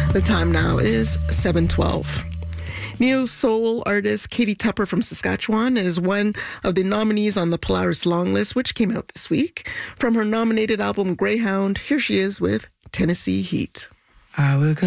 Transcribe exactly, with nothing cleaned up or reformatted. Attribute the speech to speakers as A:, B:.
A: The time now is seven twelve. Neo-soul artist Katie Tupper from Saskatchewan is one of the nominees on the Polaris Long List, which came out this week. From her nominated album Greyhound, here she is with Tennessee Heat.
B: I will go